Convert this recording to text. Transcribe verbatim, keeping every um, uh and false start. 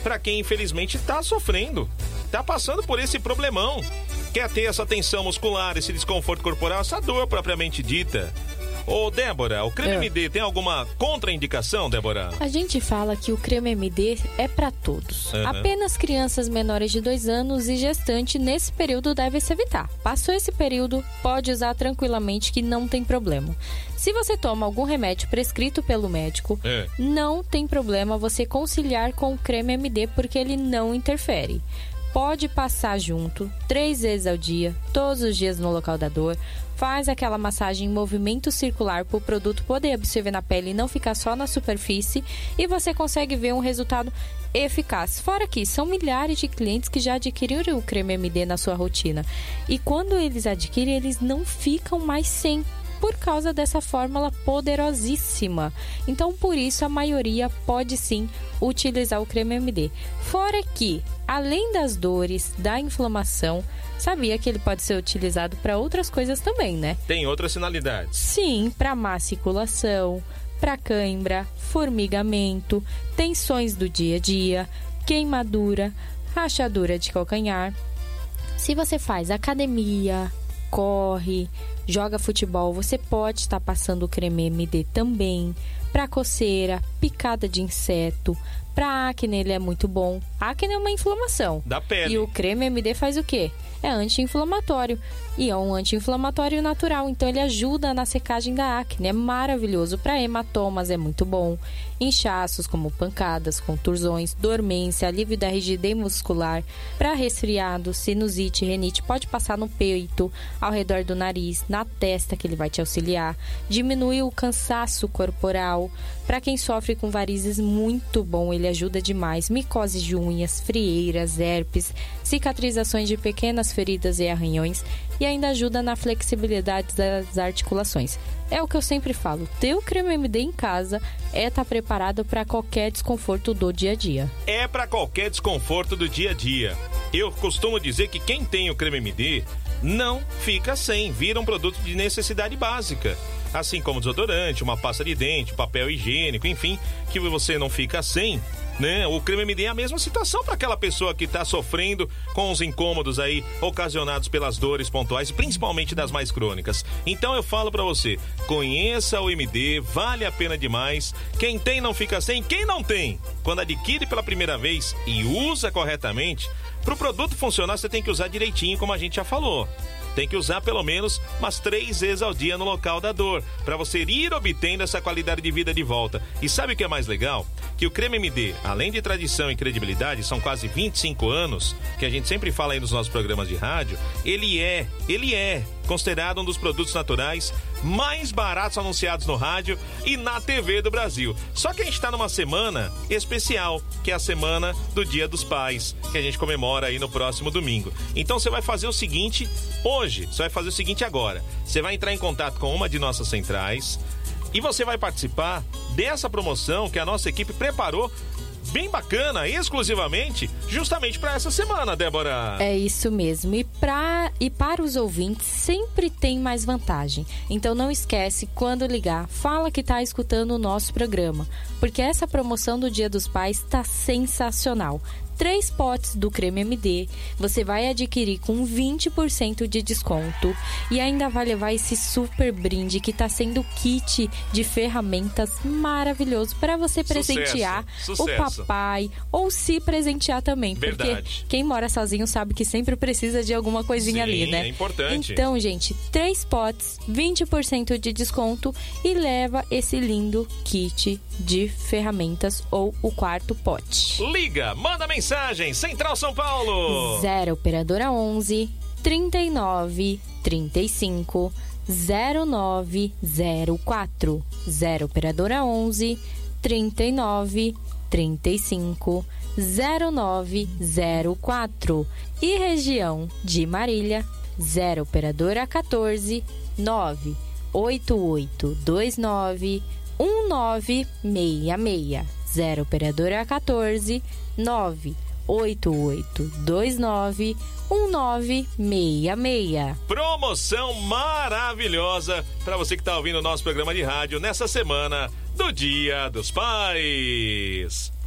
para quem infelizmente está sofrendo, está passando por esse problemão. Quer ter essa tensão muscular, esse desconforto corporal, essa dor propriamente dita. Ô, Débora, o creme é. M D tem alguma contraindicação, Débora? A gente fala que o creme M D é para todos. Uhum. Apenas crianças menores de dois anos e gestante nesse período deve se evitar. Passou esse período, pode usar tranquilamente que não tem problema. Se você toma algum remédio prescrito pelo médico, é. não tem problema você conciliar com o creme M D porque ele não interfere. Pode passar junto, três vezes ao dia, todos os dias no local da dor. Faz aquela massagem em movimento circular para o produto poder absorver na pele e não ficar só na superfície. E você consegue ver um resultado eficaz. Fora que são milhares de clientes que já adquiriram o creme M D na sua rotina. E quando eles adquirem, eles não ficam mais sem, por causa dessa fórmula poderosíssima. Então, por isso, a maioria pode sim utilizar o creme M D. Fora que, além das dores, da inflamação, sabia que ele pode ser utilizado para outras coisas também, né? Tem outras finalidades. Sim, para má circulação, para cãibra, formigamento, tensões do dia a dia, queimadura, rachadura de calcanhar. Se você faz academia, corre, joga futebol, você pode estar passando o creme M D também. Para coceira, picada de inseto, para acne ele é muito bom. Acne é uma inflamação. Da pele. E o creme M D faz o quê? É anti-inflamatório. E é um anti-inflamatório natural. Então ele ajuda na secagem da acne. É maravilhoso. Para hematomas é muito bom. Inchaços como pancadas, contusões, dormência, alívio da rigidez muscular. Para resfriado, sinusite, renite, pode passar no peito, ao redor do nariz, na testa, que ele vai te auxiliar. Diminui o cansaço corporal. Para quem sofre com varizes, muito bom. Ele ajuda demais. Micose de unhas, frieiras, herpes, cicatrizações de pequenas feridas e arranhões. E ainda ajuda na flexibilidade das articulações. É o que eu sempre falo, ter o creme M D em casa é estar preparado para qualquer desconforto do dia a dia. É para qualquer desconforto do dia a dia. Eu costumo dizer que quem tem o creme M D não fica sem, vira um produto de necessidade básica. Assim como desodorante, uma pasta de dente, papel higiênico, enfim, que você não fica sem, né? O creme M D é a mesma situação para aquela pessoa que está sofrendo com os incômodos aí ocasionados pelas dores pontuais, principalmente das mais crônicas. Então eu falo para você, conheça o M D, vale a pena demais. Quem tem não fica sem, quem não tem, quando adquire pela primeira vez e usa corretamente, para o produto funcionar você tem que usar direitinho, como a gente já falou. Tem que usar pelo menos umas três vezes ao dia no local da dor, para você ir obtendo essa qualidade de vida de volta. E sabe o que é mais legal? Que o creme M D, além de tradição e credibilidade, são quase vinte e cinco anos, que a gente sempre fala aí nos nossos programas de rádio, ele é, ele é considerado um dos produtos naturais mais baratos anunciados no rádio e na T V do Brasil. Só que a gente está numa semana especial, que é a semana do Dia dos Pais, que a gente comemora aí no próximo domingo. Então você vai fazer o seguinte, hoje, você vai fazer o seguinte agora, você vai entrar em contato com uma de nossas centrais e você vai participar dessa promoção que a nossa equipe preparou bem bacana, exclusivamente, justamente para essa semana, Débora. É isso mesmo. E, pra, e para os ouvintes, sempre tem mais vantagem. Então não esquece, quando ligar, fala que está escutando o nosso programa. Porque essa promoção do Dia dos Pais está sensacional. Três potes do creme M D, você vai adquirir com vinte por cento de desconto e ainda vai levar esse super brinde que está sendo kit de ferramentas maravilhoso para você presentear sucesso, o sucesso. papai ou se presentear também. Verdade. Porque quem mora sozinho sabe que sempre precisa de alguma coisinha Sim, ali, né? É importante. Então, gente, três potes, vinte por cento de desconto e leva esse lindo kit de ferramentas ou o quarto pote. Liga, manda mensagem. Central São Paulo. zero operadora onze, trinta e nove, trinta e cinco, zero nove zero quatro. zero operadora onze, trinta e nove, trinta e cinco, zero nove zero quatro. E região de Marília, zero operadora quatorze, nove oito oito dois nove, um nove seis seis. zero operadora quatorze, nove oito oito dois nove, um nove seis seis. Promoção maravilhosa para você que está ouvindo o nosso programa de rádio nessa semana do Dia dos Pais.